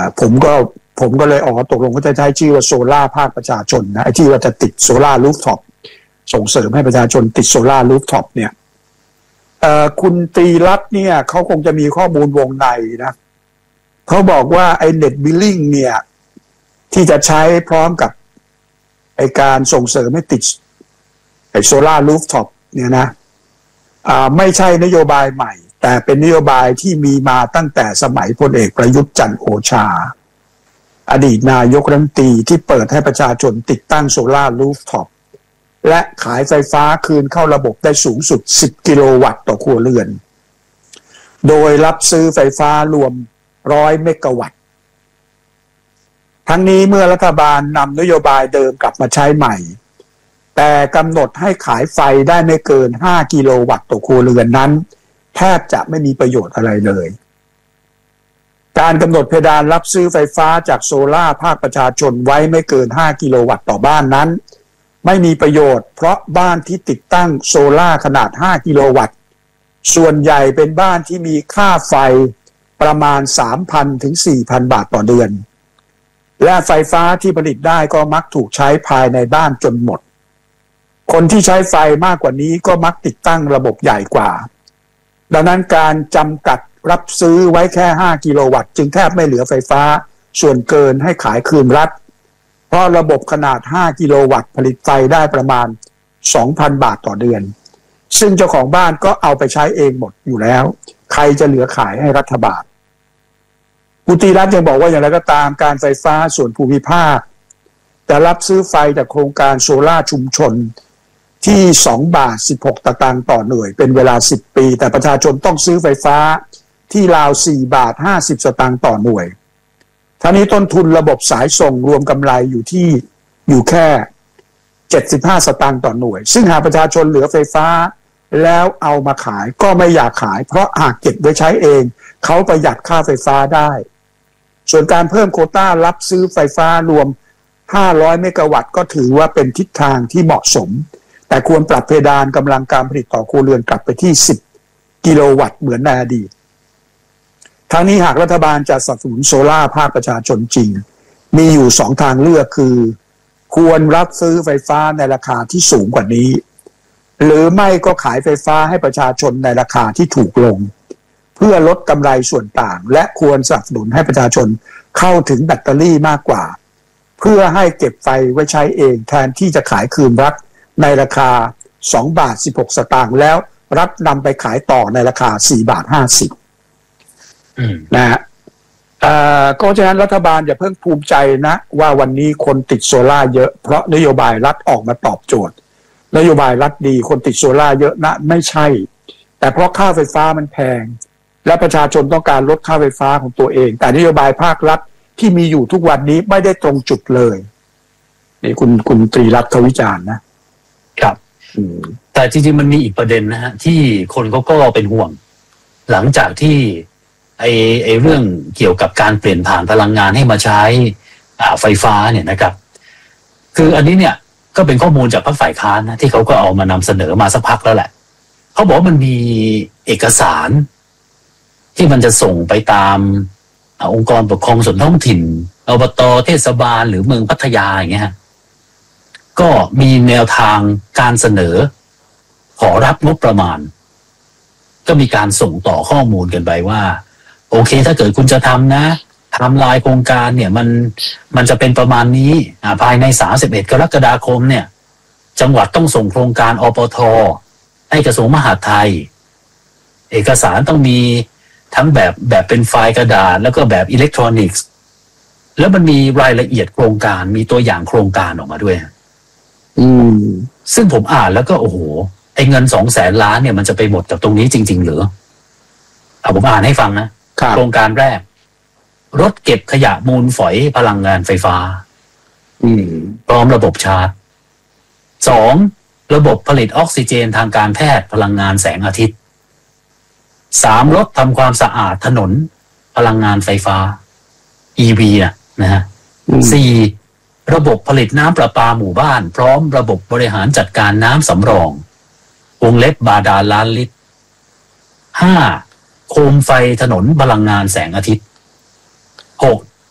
ผมก็เลยตกลงก็จะใช้ชื่อว่าโซล่าภาคประชาชนนะไอ้ที่ว่าจะติดโซล่ารูฟท็อปส่งเสริมให้ประชาชนติดโซล่ารูฟท็อปเนี่ยคุณตรีรัตน์เนี่ยเขาคงจะมีข้อมูลวงในนะเขาบอกว่าไอ้เน็ตบิลลิ่งเนี่ยที่จะใช้พร้อมกับไอ้การส่งเสริมให้ติดไอ้โซล่ารูฟท็อปเนี่ยนะไม่ใช่นโยบายใหม่แต่เป็นนโยบายที่มีมาตั้งแต่สมัยพลเอกประยุทธ์จันทร์โอชาอดีตนายกรัฐมนตรีที่เปิดให้ประชาชนติดตั้งโซล่ารูฟท็อปและขายไฟฟ้าคืนเข้าระบบได้สูงสุด10กิโลวัตต์ต่อครัวเรือนโดยรับซื้อไฟฟ้ารวม100เมกะวัตต์ทั้งนี้เมื่อรัฐบาลนำนโยบายเดิมกลับมาใช้ใหม่แต่กำหนดให้ขายไฟได้ไม่เกิน5กิโลวัตต์ต่อครัวเรือนนั้นแทบจะไม่มีประโยชน์อะไรเลยการกำหนดเพดานรับซื้อไฟฟ้าจากโซล่าภาคประชาชนไว้ไม่เกิน5กิโลวัตต์ต่อบ้านนั้นไม่มีประโยชน์เพราะบ้านที่ติดตั้งโซล่าขนาด5กิโลวัตต์ส่วนใหญ่เป็นบ้านที่มีค่าไฟประมาณ 3,000 ถึง 4,000 บาทต่อเดือนและไฟฟ้าที่ผลิตได้ก็มักถูกใช้ภายในบ้านจนหมดคนที่ใช้ไฟมากกว่านี้ก็มักติดตั้งระบบใหญ่กว่าดังนั้นการจำกัดรับซื้อไว้แค่5กิโลวัตต์จึงแทบไม่เหลือไฟฟ้าส่วนเกินให้ขายคืนรัฐเพราะระบบขนาด5กิโลวัตต์ผลิตไฟได้ประมาณ 2,000 บาทต่อเดือนซึ่งเจ้าของบ้านก็เอาไปใช้เองหมดอยู่แล้วใครจะเหลือขายให้รัฐบาลคุณตรีรัตน์ยังบอกว่าอย่างไรก็ตามการไฟฟ้าส่วนภูมิภาคจะรับซื้อไฟจากโครงการโซล่าชุมชนที่2 บาท 16 สตางค์ต่อหน่วยเป็นเวลา10 ปีแต่ประชาชนต้องซื้อไฟฟ้าที่ราว4 บาท 50 สตางค์ต่อหน่วยทั้งนี้ต้นทุนระบบสายส่งรวมกำไรอยู่แค่75 สตางค์ต่อหน่วยซึ่งหากประชาชนเหลือไฟฟ้าแล้วเอามาขายก็ไม่อยากขายเพราะหากเก็บไว้ใช้เองเขาประหยัดค่าไฟฟ้าได้ส่วนการเพิ่มโควต้ารับซื้อไฟฟ้ารวม500เมกะวัตต์ก็ถือว่าเป็นทิศทางที่เหมาะสมแต่ควรปรับเพดานกำลังการผลิตต่อครัวเรือนกลับไปที่10กิโลวัตต์เหมือนในอดีตทั้งนี้หากรัฐบาลจะสนับสนุนโซล่าภาคประชาชนจริงมีอยู่2ทางเลือกคือควรรับซื้อไฟฟ้าในราคาที่สูงกว่านี้หรือไม่ก็ขายไฟฟ้าให้ประชาชนในราคาที่ถูกลงเพื่อลดกำไรส่วนต่างและควรสนับสนุนให้ประชาชนเข้าถึงแบตเตอรี่มากกว่าเพื่อให้เก็บไฟไว้ใช้เองแทนที่จะขายคืนรัฐในราคา2 บาท 16 สตางค์แล้วรัฐนำไปขายต่อในราคา4 บาท 50นะฮะก็ฉะนั้นรัฐบาลอย่าเพิ่งภูมิใจนะว่าวันนี้คนติดโซล่าเยอะเพราะนโยบายรัฐออกมาตอบโจทย์นโยบายรัฐดีคนติดโซล่าเยอะนะไม่ใช่แต่เพราะค่าไฟฟ้ามันแพงและประชาชนต้องการลดค่าไฟฟ้าของตัวเองแต่นโยบายภาครัฐที่มีอยู่ทุกวันนี้ไม่ได้ตรงจุดเลยนี่คุณตรีรัตน์เขาวิจารณ์นะครับแต่จริงๆมันมีอีกประเด็นนะฮะที่คนเขาก็เป็นห่วงหลังจากที่ไอ้เรื่องเกี่ยวกับการเปลี่ยนผ่านพลังงานให้มาใช้ไฟฟ้าเนี่ยนะครับคืออันนี้เนี่ยก็เป็นข้อมูลจากพรรคฝ่ายค้านนะที่เขาก็เอามานำเสนอมาสักพักแล้วแหละเขาบอกว่ามันมีเอกสารที่มันจะส่งไปตามองค์กรปกครองส่วนท้องถิ่นอบต.เทศบาลหรือเมืองพัทยาอย่างเงี้ยก็มีแนวทางการเสนอขอรับงบประมาณก็มีการส่งต่อข้อมูลกันไปว่าโอเคถ้าเกิดคุณจะทำนะไทม์ไลน์โครงการเนี่ยมันจะเป็นประมาณนี้ภายใน31 กรกฎาคมเนี่ยจังหวัดต้องส่งโครงการอปท.ให้กระทรวงมหาดไทยเอกสารต้องมีทั้งแบบเป็นไฟล์กระดาษแล้วก็แบบอิเล็กทรอนิกส์แล้วมันมีรายละเอียดโครงการมีตัวอย่างโครงการออกมาด้วยซึ่งผมอ่านแล้วก็โอ้โหไอ้เงิน200,000 ล้านเนี่ยมันจะไปหมดกับตรงนี้จริงๆหรือผมอ่านให้ฟังนะโครงการแรกรถเก็บขยะมูลฝอยพลังงานไฟฟ้าพร้อมระบบชาร์จ2ระบบผลิตออกซิเจนทางการแพทย์พลังงานแสงอาทิตย์3รถทำความสะอาดถนนพลังงานไฟฟ้า EV นะฮะ4ระบบผลิตน้ำประปาหมู่บ้านพร้อมระบบบริหารจัดการน้ำสำรองวงเล็บบาดาลล้านลิตร5โคมไฟถนนพลังงานแสงอาทิตย์6